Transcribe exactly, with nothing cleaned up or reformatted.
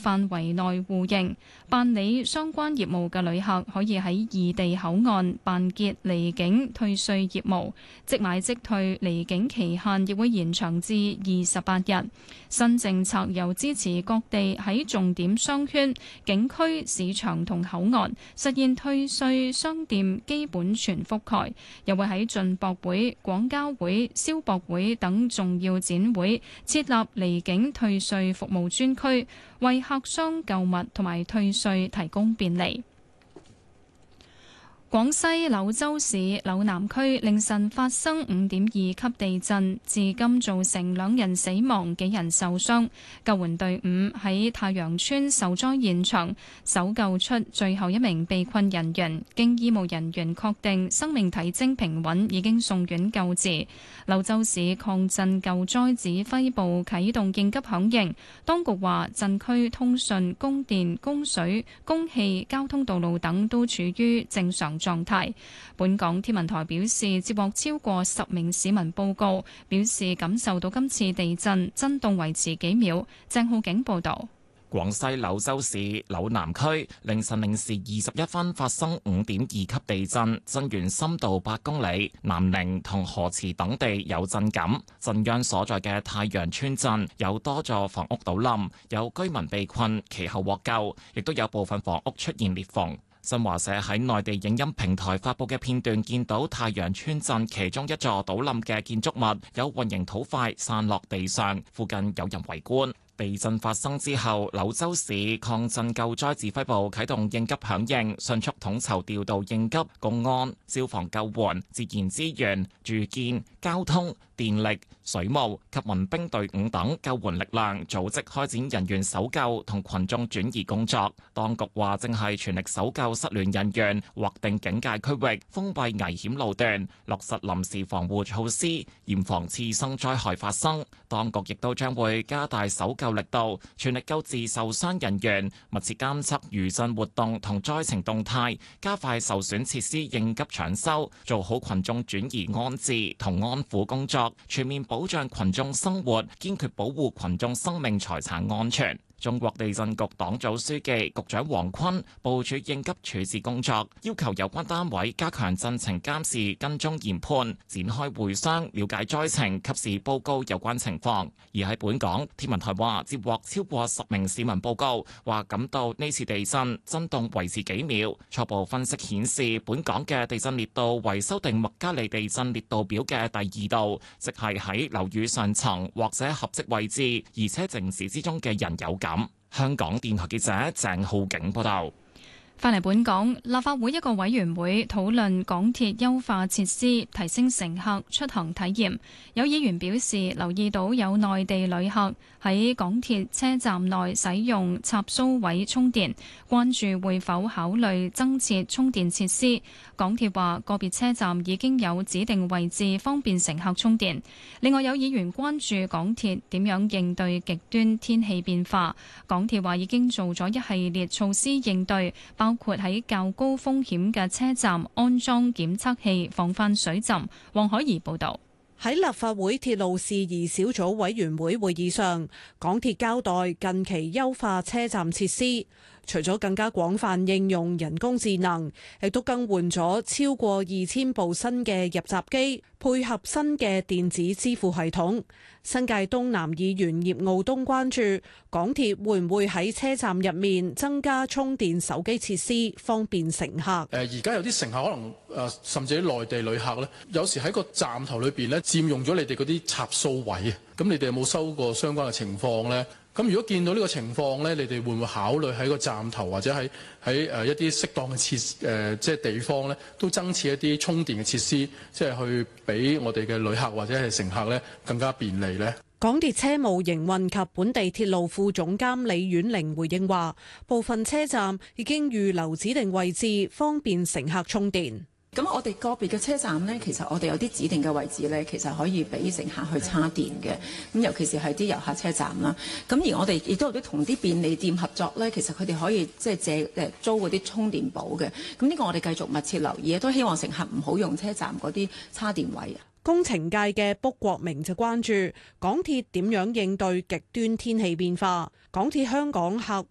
範圍內互認。辦理相關業務嘅旅客可以喺異地口岸辦結離境退稅業務，即買即退離境期限亦會延長至二十八日。新政策又支持各地喺重點商圈、景區、市場同口岸實現退稅商店基本全覆蓋，又會喺進博會、廣交會、消博會等重要展會設立離境退稅服務專區，為客商購物同埋退稅提供便利。廣西柳州市柳南區凌晨發生五點二級地震，至今造成兩人死亡、幾人受傷。救援隊伍喺太陽村受災現場搜救出最後一名被困人員，經醫務人員確定生命體徵平穩，已經送院救治。柳州市抗震救災指揮部啟動應急響應，當局話震區通訊、供電、供水、供氣、交通道路等都處於正常狀態。本港天文台表示，接獲超過十名市民報告，表示感受到今次地震震動維持幾秒。鄭浩景報道。 廣西柳州市柳南區凌晨零時二十一分發生五點二級地震，震源深度八公里，南寧同河池等地有震感。震央所在嘅太陽村鎮有多座房屋倒冧，有居民被困，其後獲救，亦都有部分房屋出現裂縫。新華社喺內地影音平台發佈嘅片段見到太陽村鎮其中一座倒冧嘅建築物有混凝土塊散落地上，附近有人圍觀。地震發生之後，柳州市抗震救災指揮部啟動應急響應，迅速統籌調度應急、公安、消防救援、自然資源、住建、交通、電力、水務及民兵隊伍等救援力量，組織開展人員搜救同群眾轉移工作。當局話正係全力搜救失聯人員，劃定警戒區域，封閉危險路段，落實臨時防護措施，嚴防次生災害發生。當局亦都將會加大搜救力度，全力救治受傷人員，密切監測餘震活動同災情動態，加快受損設施應急搶修，做好群眾轉移安置同安撫工作，全面保障群眾生活，堅決保護群眾生命財產安全。中國地震局黨組書記、局長王坤部署應急處置工作，要求有關單位加強震情監視、跟蹤研判，展開會商，了解災情，及時報告有關情況。而喺本港，天文台話接獲超過十名市民報告，話感到呢次地震震動維持幾秒。初步分析顯示，本港嘅地震烈度為修訂麥加利地震烈度表嘅第二度，即係喺樓宇上層或者合適位置，而且靜止之中嘅人有感。香港電台記者鄭浩景報道。 返嚟本港，立法會一個委員會討論港鐵優化設施，提升乘客出行體驗。有議員表示留意到有內地旅客喺港鐵車站內使用插蘇位充電，關注會否考慮增設充電設施。港鐵話個別車站已經有指定位置方便乘客充電。另外有議員關注港鐵點樣應對極端天氣變化。港鐵話已經做咗一系列措施應對，包括喺較高風險嘅車站安裝檢測器防範水浸。黃海怡報導。 喺立法會鐵路事宜小組委員會會議上，港鐵交代近期優化車站設施，除咗更加廣泛應用人工智能，亦都更換咗超過二千部新嘅入閘機，配合新嘅電子支付系統。新界東南議員葉傲東關注港鐵會唔會喺車站入面增加充電手機設施，方便乘客。誒而家有啲乘客可能誒，甚至啲內地旅客咧，有時喺個站頭裏邊咧佔用咗你哋嗰啲插蘇位啊，咁你哋有冇收過相關嘅情況咧？咁如果見到呢個情況咧，你哋會唔會考慮喺個站頭或者喺喺誒一啲適當嘅設誒即係地方咧，都增設一啲充電嘅設施，即係去俾我哋嘅旅客或者係乘客咧更加便利咧？ 港鐵車務營運及本地鐵路副總監李婉玲回應話，部分車站已經預留指定位置，方便乘客充電。 咁我哋個別嘅車站呢，其實我哋有啲指定嘅位置呢，其實可以俾乘客去叉電嘅。咁尤其是係啲遊客車站啦。咁而我哋亦都有啲同啲便利店合作呢，其實佢哋可以即係借誒租嗰啲充電寶嘅。咁呢個我哋繼續密切留意，都希望乘客唔好用車站嗰啲叉電位。 工程界嘅卜國明就關注港鐵點樣應對極端天氣變化。港鐵香港客